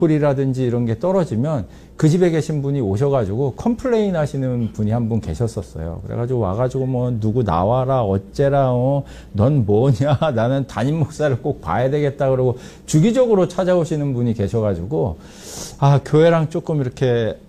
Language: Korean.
불이라든지 이런 게 떨어지면 그 집에 계신 분이 오셔가지고 컴플레인 하시는 분이 한 분 계셨었어요. 그래가지고 와가지고 뭐 누구 나와라 어째라 넌 뭐냐 나는 담임 목사를 꼭 봐야 되겠다 그러고 주기적으로 찾아오시는 분이 계셔가지고 아 교회랑 조금 이렇게